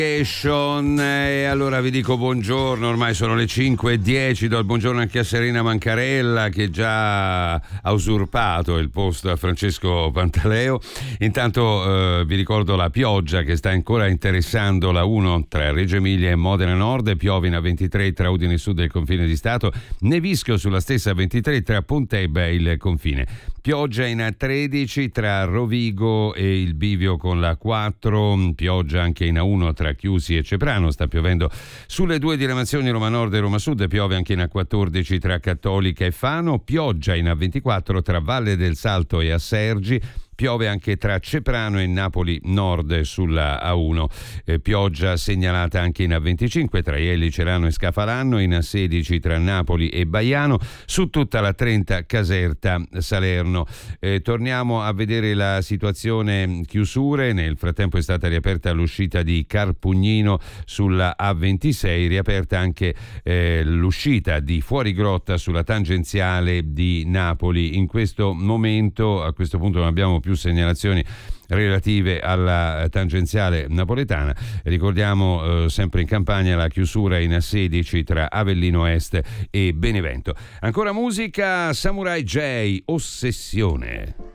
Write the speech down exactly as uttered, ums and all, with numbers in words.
E allora vi dico buongiorno, ormai sono le cinque e dieci, do il buongiorno anche a Serena Mancarella che già ha usurpato il posto a Francesco Pantaleo. Intanto eh, vi ricordo la pioggia che sta ancora interessando la uno tra Reggio Emilia e Modena Nord, piove in A ventitré tra Udine Sud e il confine di Stato, nevischio sulla stessa A ventitré tra Pontebba e il confine. Pioggia in A tredici tra Rovigo e il bivio con la quattro, pioggia anche in A uno tra Chiusi e Ceprano, sta piovendo sulle due diramazioni Roma Nord e Roma Sud, piove anche in A quattordici tra Cattolica e Fano, pioggia in A ventiquattro tra Valle del Salto e Assergi, piove anche tra Ceprano e Napoli Nord sulla A uno, eh, pioggia segnalata anche in A venticinque tra Ielli, Cerano e Scafalanno, in A sedici tra Napoli e Baiano, su tutta la trenta Caserta Salerno. Eh, torniamo a vedere la situazione chiusure. Nel frattempo è stata riaperta l'uscita di Carpugnino sulla A ventisei, riaperta anche eh, l'uscita di Fuorigrotta sulla tangenziale di Napoli. In questo momento, a questo punto non abbiamo più segnalazioni relative alla tangenziale napoletana. Ricordiamo eh, sempre in Campania la chiusura in A sedici tra Avellino Est e Benevento. Ancora musica, Samurai J, Ossessione.